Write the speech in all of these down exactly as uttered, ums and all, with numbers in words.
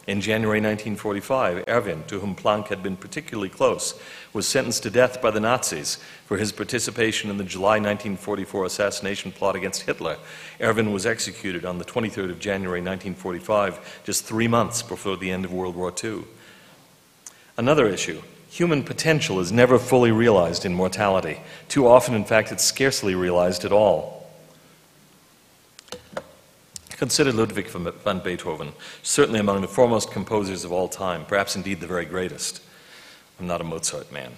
In January nineteen forty-five, Erwin, to whom Planck had been particularly close, was sentenced to death by the Nazis for his participation in the July nineteen forty-four assassination plot against Hitler. Erwin was executed on the twenty-third of January nineteen forty-five, just three months before the end of World War Two. Another issue. Human potential is never fully realized in mortality. Too often, in fact, it's scarcely realized at all. Consider Ludwig van Beethoven, certainly among the foremost composers of all time, perhaps indeed the very greatest. I'm not a Mozart man.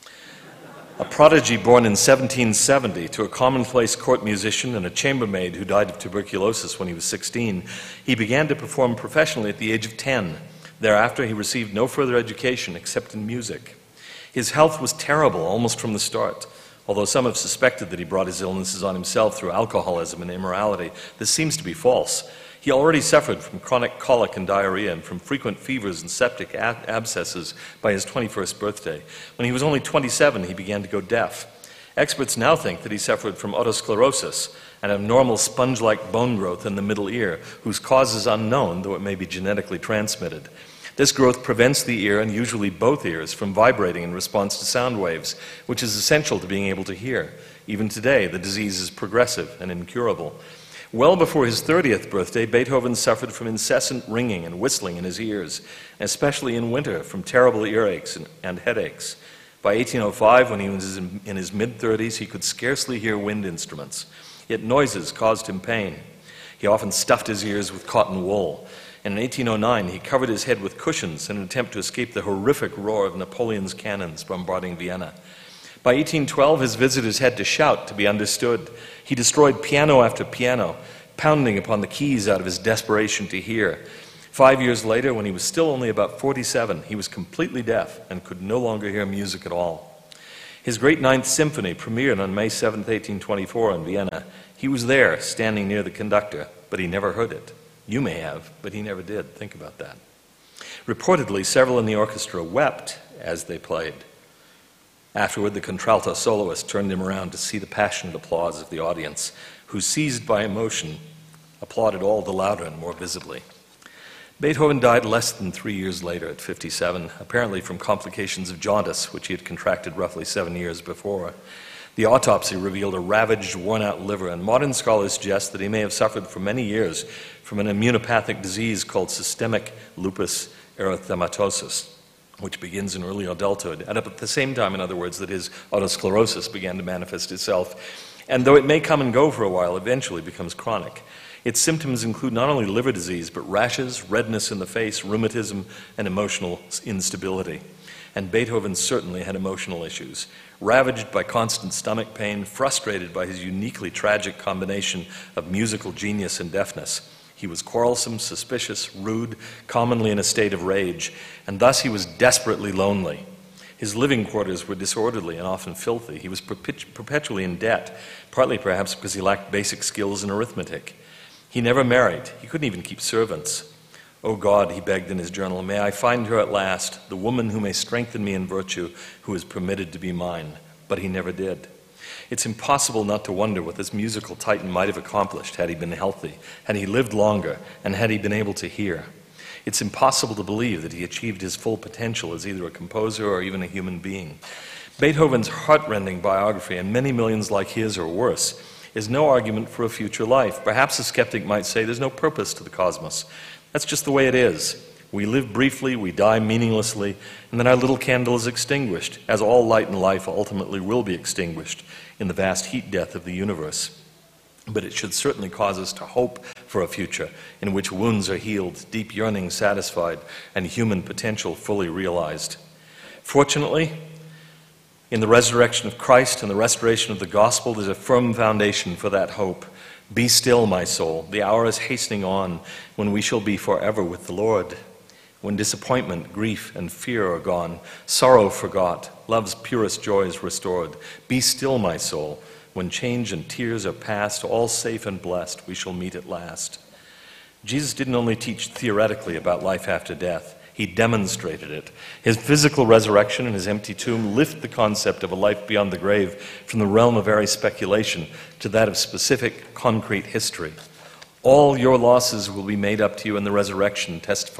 A prodigy born in seventeen seventy to a commonplace court musician and a chambermaid who died of tuberculosis when he was sixteen, he began to perform professionally at the age of ten. Thereafter, he received no further education except in music. His health was terrible almost from the start. Although some have suspected that he brought his illnesses on himself through alcoholism and immorality, this seems to be false. He already suffered from chronic colic and diarrhea and from frequent fevers and septic ab- abscesses by his twenty-first birthday. When he was only twenty-seven, he began to go deaf. Experts now think that he suffered from otosclerosis, an abnormal sponge-like bone growth in the middle ear, whose cause is unknown, though it may be genetically transmitted. This growth prevents the ear, and usually both ears, from vibrating in response to sound waves, which is essential to being able to hear. Even today, the disease is progressive and incurable. Well before his thirtieth birthday, Beethoven suffered from incessant ringing and whistling in his ears, especially in winter from terrible earaches and, and headaches. By eighteen oh five, when he was in, in his mid-thirties, he could scarcely hear wind instruments. Yet noises caused him pain. He often stuffed his ears with cotton wool. And in eighteen oh nine, he covered his head with cushions in an attempt to escape the horrific roar of Napoleon's cannons bombarding Vienna. By eighteen twelve, his visitors had to shout to be understood. He destroyed piano after piano, pounding upon the keys out of his desperation to hear. Five years later, when he was still only about forty-seven, he was completely deaf and could no longer hear music at all. His great Ninth Symphony premiered on May seventh, eighteen twenty-four in Vienna. He was there, standing near the conductor, but he never heard it. You may have, but he never did. Think about that. Reportedly, several in the orchestra wept as they played. Afterward, the contralto soloist turned him around to see the passionate applause of the audience, who, seized by emotion, applauded all the louder and more visibly. Beethoven died less than three years later at fifty-seven, apparently from complications of jaundice, which he had contracted roughly seven years before. The autopsy revealed a ravaged, worn-out liver, and modern scholars suggest that he may have suffered for many years from an immunopathic disease called systemic lupus erythematosus, which begins in early adulthood, and at the same time, in other words, that his otosclerosis began to manifest itself. And though it may come and go for a while, eventually becomes chronic. Its symptoms include not only liver disease, but rashes, redness in the face, rheumatism, and emotional instability. And Beethoven certainly had emotional issues. Ravaged by constant stomach pain, frustrated by his uniquely tragic combination of musical genius and deafness. He was quarrelsome, suspicious, rude, commonly in a state of rage, and thus he was desperately lonely. His living quarters were disorderly and often filthy. He was perpet- perpetually in debt, partly perhaps because he lacked basic skills in arithmetic. He never married. He couldn't even keep servants. "O God," he begged in his journal, "may I find her at last, the woman who may strengthen me in virtue, who is permitted to be mine." But he never did. It's impossible not to wonder what this musical titan might have accomplished had he been healthy, had he lived longer, and had he been able to hear. It's impossible to believe that he achieved his full potential as either a composer or even a human being. Beethoven's heartrending biography, and many millions like his or worse, is no argument for a future life. Perhaps a skeptic might say there's no purpose to the cosmos. That's just the way it is. We live briefly, we die meaninglessly, and then our little candle is extinguished, as all light and life ultimately will be extinguished in the vast heat death of the universe. But it should certainly cause us to hope for a future in which wounds are healed, deep yearnings satisfied, and human potential fully realized. Fortunately, in the resurrection of Christ and the restoration of the gospel, there's a firm foundation for that hope. Be still, my soul. The hour is hastening on when we shall be forever with the Lord. When disappointment, grief, and fear are gone, sorrow forgot, love's purest joys restored. Be still, my soul. When change and tears are past, all safe and blessed, we shall meet at last. Jesus didn't only teach theoretically about life after death. He demonstrated it. His physical resurrection and his empty tomb lift the concept of a life beyond the grave from the realm of airy speculation to that of specific, concrete history. All your losses will be made up to you in the resurrection, testifies